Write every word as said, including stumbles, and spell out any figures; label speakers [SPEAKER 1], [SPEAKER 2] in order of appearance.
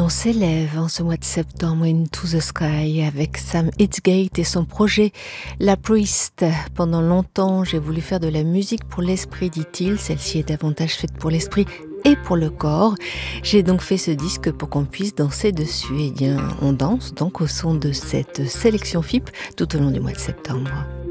[SPEAKER 1] on s'élève en ce mois de septembre, Into the Sky, avec Sam Hitchgate et son projet La Priest. Pendant longtemps, j'ai voulu faire de la musique pour l'esprit, dit-il. Celle-ci est davantage faite pour l'esprit et pour le corps. J'ai donc fait ce disque pour qu'on puisse danser dessus. Et bien, on danse donc au son de cette sélection F I P tout au long du mois de septembre.